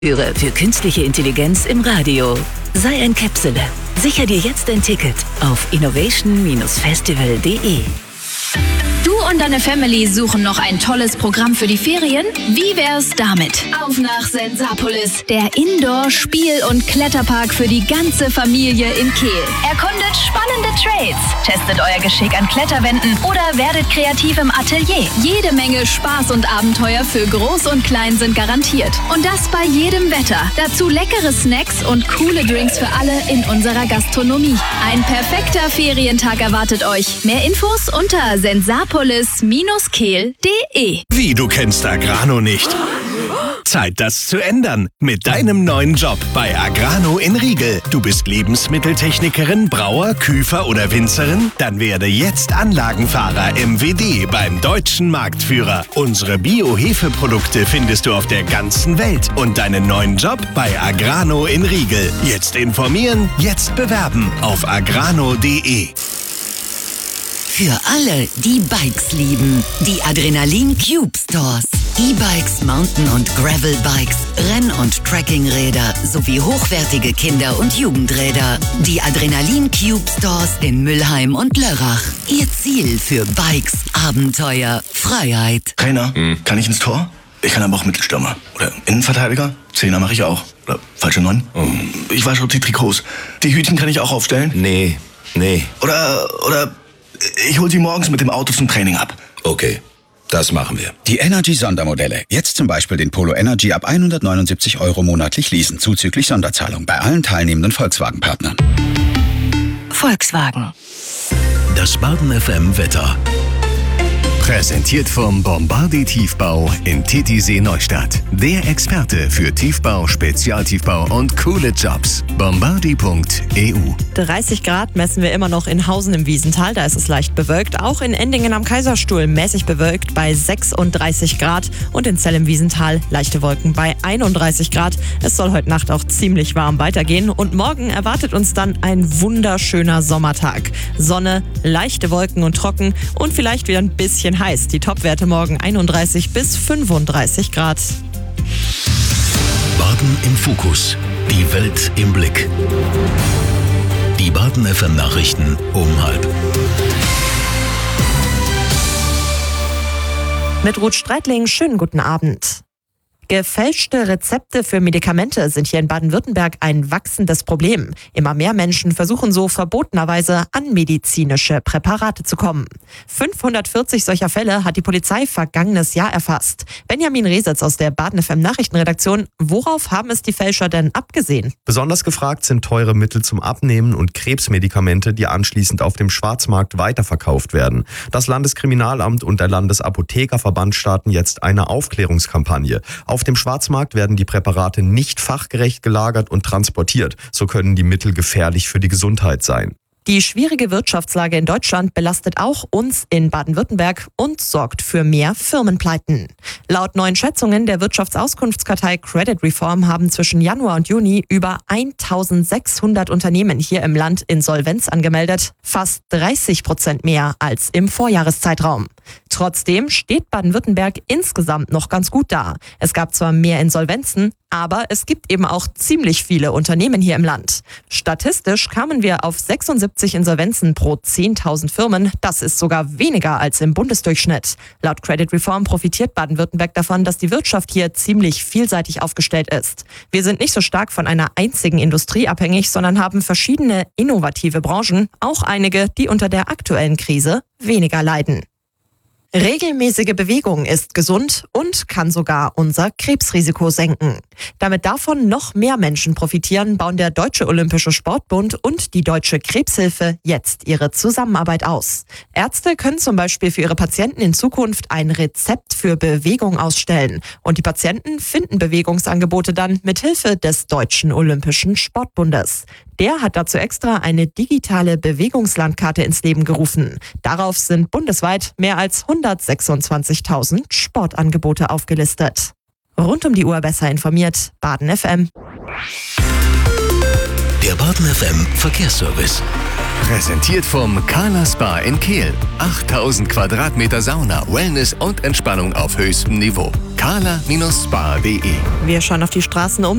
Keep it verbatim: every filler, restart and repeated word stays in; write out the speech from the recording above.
Führer für künstliche Intelligenz im Radio. Sei ein Käpsele. Sicher dir jetzt ein Ticket auf innovation Bindestrich festival Punkt de. Du und deine Family suchen noch ein tolles Programm für die Ferien? Wie wär's damit? Auf nach Sensapolis, der Indoor-Spiel- und Kletterpark für die ganze Familie in Kehl. Erkundet spannende Trails, testet euer Geschick an Kletterwänden oder werdet kreativ im Atelier. Jede Menge Spaß und Abenteuer für Groß und Klein sind garantiert. Und das bei jedem Wetter. Dazu leckere Snacks und coole Drinks für alle in unserer Gastronomie. Ein perfekter Ferientag erwartet euch. Mehr Infos unter sensapolis Bindestrich kehl Punkt de. Wie, du kennst Agrano nicht? Zeit, das zu ändern. Mit deinem neuen Job bei Agrano in Riegel. Du bist Lebensmitteltechnikerin, Brauer, Küfer oder Winzerin? Dann werde jetzt Anlagenfahrer M W D beim deutschen Marktführer. Unsere Bio-Hefeprodukte findest du auf der ganzen Welt. Und deinen neuen Job bei Agrano in Riegel. Jetzt informieren, jetzt bewerben auf agrano punkt de. Für alle, die Bikes lieben. Die Adrenalin Cube Stores. E-Bikes, Mountain- und Gravel-Bikes, Renn- und Trekkingräder sowie hochwertige Kinder- und Jugendräder. Die Adrenalin Cube Stores in Mülheim und Lörrach. Ihr Ziel für Bikes, Abenteuer, Freiheit. Trainer, hm. kann ich ins Tor? Ich kann aber auch Mittelstürmer. Oder Innenverteidiger? Zehner mache ich auch. Oder falsche Neun? Oh. Ich wasche die Trikots. Die Hütchen kann ich auch aufstellen? Nee, nee. Oder, oder... Ich hol sie morgens mit dem Auto zum Training ab. Okay, das machen wir. Die Energy-Sondermodelle. Jetzt zum Beispiel den Polo Energy ab hundertneunundsiebzig Euro monatlich leasen, zuzüglich Sonderzahlung bei allen teilnehmenden Volkswagen-Partnern. Volkswagen. Das Baden F M Wetter. Präsentiert vom Bombardier Tiefbau in Titisee Neustadt. Der Experte für Tiefbau, Spezialtiefbau und coole Jobs. bombardier punkt e u. dreißig Grad messen wir immer noch in Hausen im Wiesental, da ist es leicht bewölkt. Auch in Endingen am Kaiserstuhl mäßig bewölkt bei sechsunddreißig Grad und in Zell im Wiesental leichte Wolken bei einunddreißig Grad. Es soll heute Nacht auch ziemlich warm weitergehen und morgen erwartet uns dann ein wunderschöner Sommertag. Sonne, leichte Wolken und trocken und vielleicht wieder ein bisschen heiß. Die Topwerte morgen einunddreißig bis fünfunddreißig Grad. Baden im Fokus. Die Welt im Blick. Die Baden F M Nachrichten um halb. Mit Ruth Streitling, schönen guten Abend. Gefälschte Rezepte für Medikamente sind hier in Baden-Württemberg ein wachsendes Problem. Immer mehr Menschen versuchen so verbotenerweise an medizinische Präparate zu kommen. fünfhundertvierzig solcher Fälle hat die Polizei vergangenes Jahr erfasst. Benjamin Resitz aus der Baden F M Nachrichtenredaktion. Worauf haben es die Fälscher denn abgesehen? Besonders gefragt sind teure Mittel zum Abnehmen und Krebsmedikamente, die anschließend auf dem Schwarzmarkt weiterverkauft werden. Das Landeskriminalamt und der Landesapothekerverband starten jetzt eine Aufklärungskampagne. Auf dem Schwarzmarkt werden die Präparate nicht fachgerecht gelagert und transportiert. So können die Mittel gefährlich für die Gesundheit sein. Die schwierige Wirtschaftslage in Deutschland belastet auch uns in Baden-Württemberg und sorgt für mehr Firmenpleiten. Laut neuen Schätzungen der Wirtschaftsauskunftskartei Credit Reform haben zwischen Januar und Juni über eintausendsechshundert Unternehmen hier im Land Insolvenz angemeldet, fast dreißig Prozent mehr als im Vorjahreszeitraum. Trotzdem steht Baden-Württemberg insgesamt noch ganz gut da. Es gab zwar mehr Insolvenzen, aber es gibt eben auch ziemlich viele Unternehmen hier im Land. Statistisch kamen wir auf sechsundsiebzig Insolvenzen pro zehntausend Firmen. Das ist sogar weniger als im Bundesdurchschnitt. Laut Credit Reform profitiert Baden-Württemberg davon, dass die Wirtschaft hier ziemlich vielseitig aufgestellt ist. Wir sind nicht so stark von einer einzigen Industrie abhängig, sondern haben verschiedene innovative Branchen, auch einige, die unter der aktuellen Krise weniger leiden. Regelmäßige Bewegung ist gesund und kann sogar unser Krebsrisiko senken. Damit davon noch mehr Menschen profitieren, bauen der Deutsche Olympische Sportbund und die Deutsche Krebshilfe jetzt ihre Zusammenarbeit aus. Ärzte können zum Beispiel für ihre Patienten in Zukunft ein Rezept für Bewegung ausstellen. Und die Patienten finden Bewegungsangebote dann mit Hilfe des Deutschen Olympischen Sportbundes. Der hat dazu extra eine digitale Bewegungslandkarte ins Leben gerufen. Darauf sind bundesweit mehr als hundertsechsundzwanzigtausend Sportangebote aufgelistet. Rund um die Uhr besser informiert, Baden F M. Der Baden F M Verkehrsservice. Präsentiert vom Carla Spa in Kehl. achttausend Quadratmeter Sauna, Wellness und Entspannung auf höchstem Niveau. carla Bindestrich spa punkt de Wir schauen auf die Straßen um.